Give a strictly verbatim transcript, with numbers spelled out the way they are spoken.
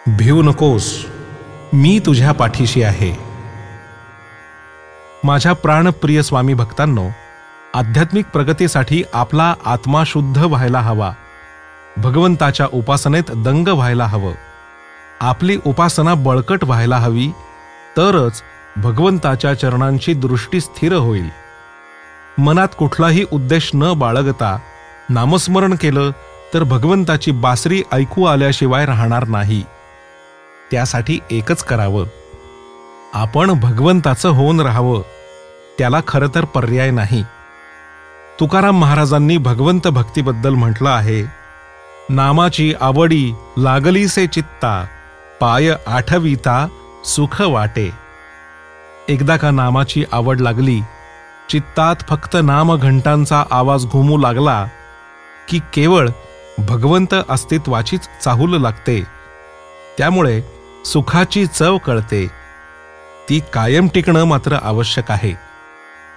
भिवू नकोस, मी तुझ्या पाठीशी आहे. माझ्या प्राणप्रिय स्वामी भक्तांनो, आध्यात्मिक प्रगतीसाठी आपला आत्मा शुद्ध व्हायला हवा. भगवंताच्या उपासनेत दंग व्हायला हवं. आपली उपासना बळकट व्हायला हवी, तरच भगवंताच्या चरणांची दृष्टी स्थिर होईल. मनात कुठलाही उद्देश न बाळगता नामस्मरण केलं तर भगवंताची बासरी ऐकू आल्याशिवाय राहणार नाही. त्यासाठी एकच करावं, आपण भगवंताचं होऊन राहावं. त्याला खरं तर पर्याय नाही. तुकाराम महाराजांनी भगवंत भक्तीबद्दल म्हटलं आहे, नामाची आवडी लागलीसे चित्ता, पाय आठविता सुख वाटे. एकदा का नामाची आवड लागली, चित्तात फक्त नाम घंटांचा आवाज घुमू लागला की केवळ भगवंत अस्तित्वाचीच चाहूल लागते. त्यामुळे सुखाची चव कळते. ती कायम टिकणं मात्र आवश्यक आहे.